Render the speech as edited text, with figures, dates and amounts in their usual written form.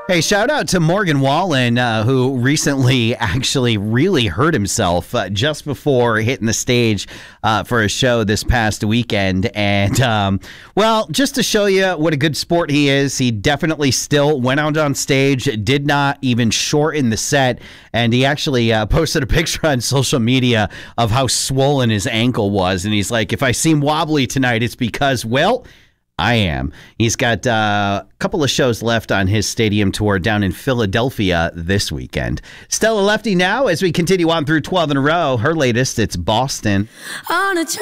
Hey, shout out to Morgan Wallen, who recently actually really hurt himself just before hitting the stage for a show this past weekend. And, well, just to show you what a good sport he is, he definitely still went out on stage, did not even shorten the set, and he actually posted a picture on social media of how swollen his ankle was. And he's like, if I seem wobbly tonight, it's because, well, I am. He's got a couple of shows left on his stadium tour down in Philadelphia this weekend. Stella Lefty now as we continue on through 12 in a row. Her latest, it's Boston.